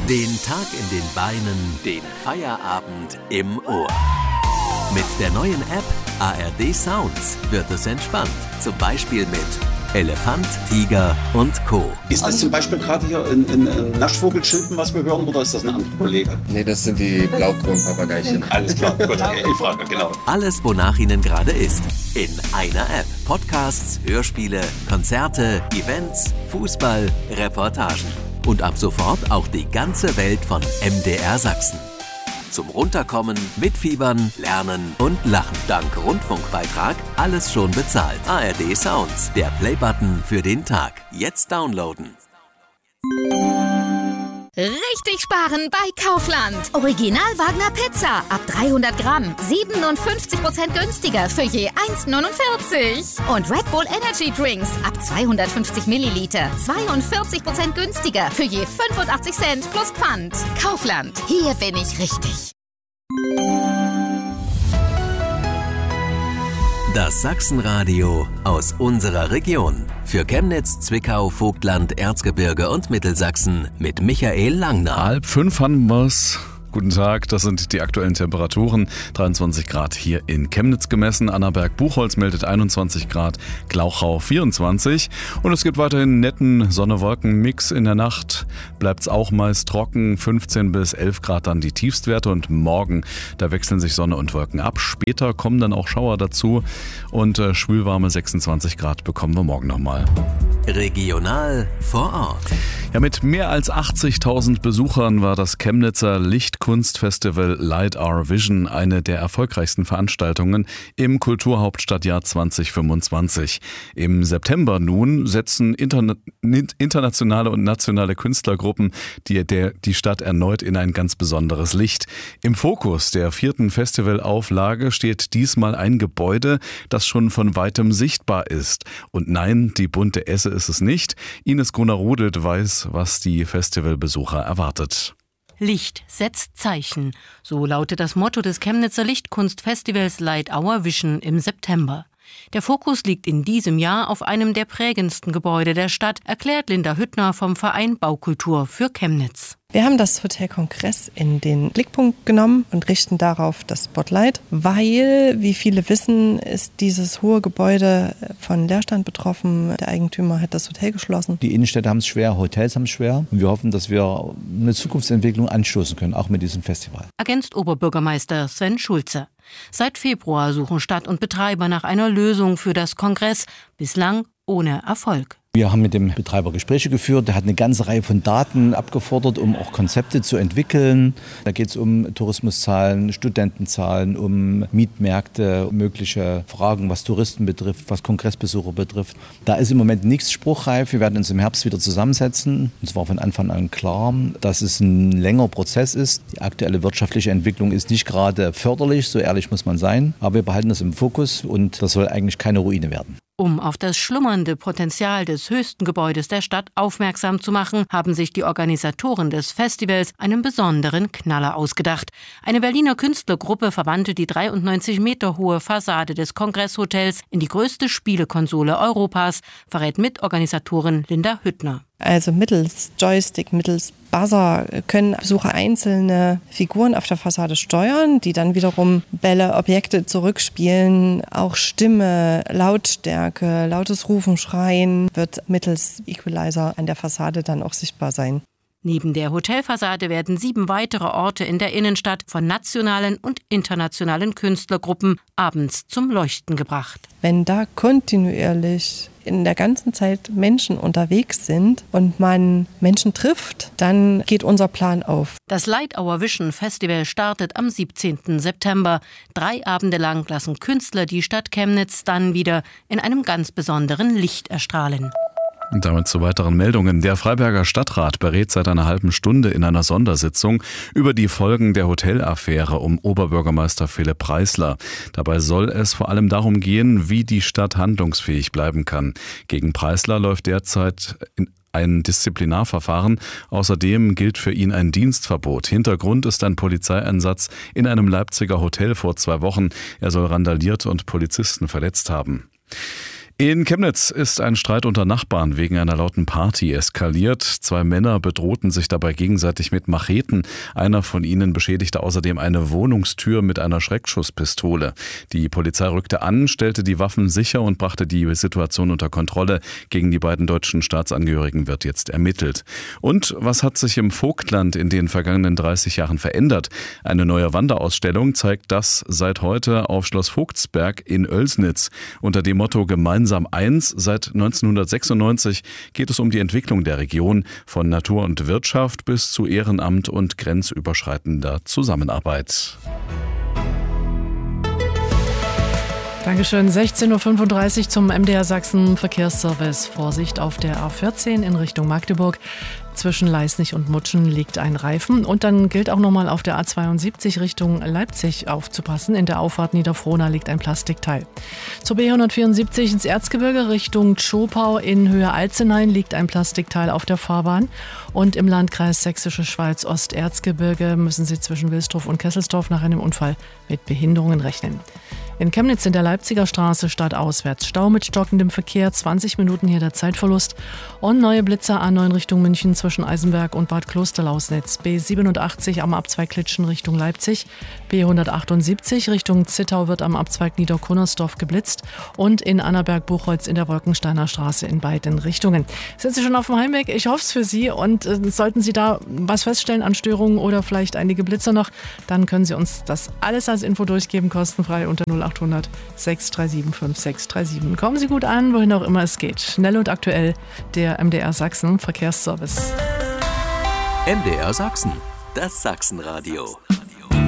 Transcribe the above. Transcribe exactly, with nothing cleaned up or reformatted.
Den Tag in den Beinen, den Feierabend im Ohr. Mit der neuen App A R D Sounds wird es entspannt. Zum Beispiel mit Elefant, Tiger und Co. Ist das zum Beispiel gerade hier ein, ein, ein Naschvogelchilpen, was wir hören, oder ist das ein anderer Kollege? Nee, das sind die Blaukronpapageichen. Alles klar, gut, ich frage, genau. Alles, wonach Ihnen gerade ist. In einer App. Podcasts, Hörspiele, Konzerte, Events, Fußball, Reportagen. Und ab sofort auch die ganze Welt von M D R Sachsen. Zum Runterkommen, Mitfiebern, Lernen und Lachen. Dank Rundfunkbeitrag alles schon bezahlt. A R D Sounds, der Playbutton für den Tag. Jetzt downloaden. Richtig sparen bei Kaufland. Original Wagner Pizza ab dreihundert Gramm. siebenundfünfzig Prozent günstiger für je eins neunundvierzig. Und Red Bull Energy Drinks ab zweihundertfünfzig Milliliter. zweiundvierzig Prozent günstiger für je fünfundachtzig Cent plus Pfand. Kaufland. Hier bin ich richtig. Das Sachsenradio aus unserer Region. Für Chemnitz, Zwickau, Vogtland, Erzgebirge und Mittelsachsen mit Michael Langner. Halb fünf haben wir's. Guten Tag, das sind die aktuellen Temperaturen. dreiundzwanzig Grad hier in Chemnitz gemessen. Annaberg-Buchholz meldet einundzwanzig Grad, Glauchau vierundzwanzig. Und es gibt weiterhin netten Sonne-Wolken-Mix. In der Nacht bleibt es auch meist trocken. fünfzehn bis elf Grad dann die Tiefstwerte. Und morgen, da wechseln sich Sonne und Wolken ab. Später kommen dann auch Schauer dazu. Und äh, schwülwarme sechsundzwanzig Grad bekommen wir morgen nochmal. Regional vor Ort. Ja, mit mehr als achtzigtausend Besuchern war das Chemnitzer Lichtkunstfestival Light Our Vision eine der erfolgreichsten Veranstaltungen im Kulturhauptstadtjahr zwanzig fünfundzwanzig. Im September nun setzen interna- internationale und nationale Künstlergruppen die, der, die Stadt erneut in ein ganz besonderes Licht. Im Fokus der vierten Festivalauflage steht diesmal ein Gebäude, das schon von weitem sichtbar ist. Und nein, die bunte Esse ist es nicht. Ines Gruner-Rudelt weiß, was die Festivalbesucher erwartet. Licht setzt Zeichen. So lautet das Motto des Chemnitzer Lichtkunstfestivals Light Our Vision im September. Der Fokus liegt in diesem Jahr auf einem der prägendsten Gebäude der Stadt, erklärt Linda Hüttner vom Verein Baukultur für Chemnitz. Wir haben das Hotel Kongress in den Blickpunkt genommen und richten darauf das Spotlight, weil, wie viele wissen, ist dieses hohe Gebäude von Leerstand betroffen. Der Eigentümer hat das Hotel geschlossen. Die Innenstädte haben es schwer, Hotels haben es schwer. Und wir hoffen, dass wir eine Zukunftsentwicklung anstoßen können, auch mit diesem Festival. Ergänzt Oberbürgermeister Sven Schulze. Seit Februar suchen Stadt und Betreiber nach einer Lösung für das Kongress, bislang ohne Erfolg. Wir haben mit dem Betreiber Gespräche geführt. Der hat eine ganze Reihe von Daten abgefordert, um auch Konzepte zu entwickeln. Da geht es um Tourismuszahlen, Studentenzahlen, um Mietmärkte, mögliche Fragen, was Touristen betrifft, was Kongressbesucher betrifft. Da ist im Moment nichts spruchreif. Wir werden uns im Herbst wieder zusammensetzen. Und es war von Anfang an klar, dass es ein längerer Prozess ist. Die aktuelle wirtschaftliche Entwicklung ist nicht gerade förderlich, so ehrlich muss man sein. Aber wir behalten das im Fokus und das soll eigentlich keine Ruine werden. Um auf das schlummernde Potenzial des höchsten Gebäudes der Stadt aufmerksam zu machen, haben sich die Organisatoren des Festivals einen besonderen Knaller ausgedacht. Eine Berliner Künstlergruppe verwandelte die dreiundneunzig Meter hohe Fassade des Kongresshotels in die größte Spielekonsole Europas, verrät Mitorganisatorin Linda Hüttner. Also mittels Joystick, mittels Buzzer können Besucher einzelne Figuren auf der Fassade steuern, die dann wiederum Bälle, Objekte zurückspielen. Auch Stimme, Lautstärke, lautes Rufen, Schreien wird mittels Equalizer an der Fassade dann auch sichtbar sein. Neben der Hotelfassade werden sieben weitere Orte in der Innenstadt von nationalen und internationalen Künstlergruppen abends zum Leuchten gebracht. Wenn da kontinuierlich in der ganzen Zeit Menschen unterwegs sind und man Menschen trifft, dann geht unser Plan auf. Das Light Our Vision Festival startet am siebzehnten September. Drei Abende lang lassen Künstler die Stadt Chemnitz dann wieder in einem ganz besonderen Licht erstrahlen. Und damit zu weiteren Meldungen. Der Freiberger Stadtrat berät seit einer halben Stunde in einer Sondersitzung über die Folgen der Hotelaffäre um Oberbürgermeister Philipp Preisler. Dabei soll es vor allem darum gehen, wie die Stadt handlungsfähig bleiben kann. Gegen Preisler läuft derzeit ein Disziplinarverfahren. Außerdem gilt für ihn ein Dienstverbot. Hintergrund ist ein Polizeieinsatz in einem Leipziger Hotel vor zwei Wochen. Er soll randaliert und Polizisten verletzt haben. In Chemnitz ist ein Streit unter Nachbarn wegen einer lauten Party eskaliert. Zwei Männer bedrohten sich dabei gegenseitig mit Macheten. Einer von ihnen beschädigte außerdem eine Wohnungstür mit einer Schreckschusspistole. Die Polizei rückte an, stellte die Waffen sicher und brachte die Situation unter Kontrolle. Gegen die beiden deutschen Staatsangehörigen wird jetzt ermittelt. Und was hat sich im Vogtland in den vergangenen dreißig Jahren verändert? Eine neue Wanderausstellung zeigt das seit heute auf Schloss Vogtsberg in Oelsnitz. Unter dem Motto Gemeinsam eins. Seit neunzehnhundertsechsundneunzig geht es um die Entwicklung der Region von Natur und Wirtschaft bis zu Ehrenamt und grenzüberschreitender Zusammenarbeit. Dankeschön. sechzehn Uhr fünfunddreißig zum M D R Sachsen Verkehrsservice. Vorsicht auf der A vierzehn in Richtung Magdeburg. Zwischen Leisnig und Mutschen liegt ein Reifen. Und dann gilt auch nochmal auf der A zweiundsiebzig Richtung Leipzig aufzupassen. In der Auffahrt Niederfrohna liegt ein Plastikteil. Zur B hundertvierundsiebzig ins Erzgebirge Richtung Tschopau in Höhe Alzenhain liegt ein Plastikteil auf der Fahrbahn. Und im Landkreis Sächsische Schweiz Osterzgebirge müssen Sie zwischen Wilsdruff und Kesselsdorf nach einem Unfall mit Behinderungen rechnen. In Chemnitz in der Leipziger Straße stadtauswärts Stau mit stockendem Verkehr, zwanzig Minuten hier der Zeitverlust. Und neue Blitzer A neun Richtung München zwischen Eisenberg und Bad Klosterlausnitz. B siebenundachtzig am Abzweig Klitschen Richtung Leipzig. B hundertachtundsiebzig Richtung Zittau wird am Abzweig Niederkunnersdorf geblitzt. Und in Annaberg-Buchholz in der Wolkensteiner Straße in beiden Richtungen. Sind Sie schon auf dem Heimweg? Ich hoffe es für Sie. Und äh, sollten Sie da was feststellen an Störungen oder vielleicht einige Blitzer noch, dann können Sie uns das alles als Info durchgeben, kostenfrei unter null achthundert sechs drei sieben fünf sechs drei sieben. Kommen Sie gut an, wohin auch immer es geht. Schnell und aktuell, der M D R Sachsen Verkehrsservice. M D R Sachsen, das Sachsenradio.